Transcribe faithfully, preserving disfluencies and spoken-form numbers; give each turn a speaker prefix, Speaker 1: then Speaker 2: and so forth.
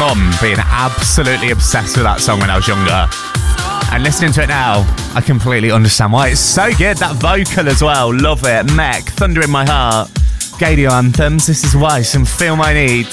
Speaker 1: mum being absolutely obsessed with that song when I was younger. And listening to it now, I completely understand why. It's so good. That vocal as well. Love it. Mech, Thunder in My Heart. Gadio Anthems. This is Weiss and Feel My Needs.